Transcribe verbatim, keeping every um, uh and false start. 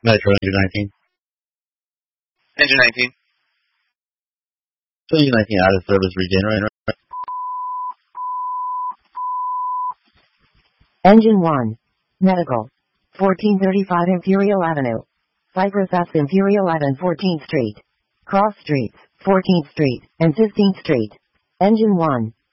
Metro Engine nineteen. Engine nineteen. Engine nineteen out of service regenerate. Engine one. Medical. fourteen thirty-five Imperial Avenue. Cypress S. Imperial eleven fourteenth Street. Cross Streets, fourteenth Street, and fifteenth Street. Engine one.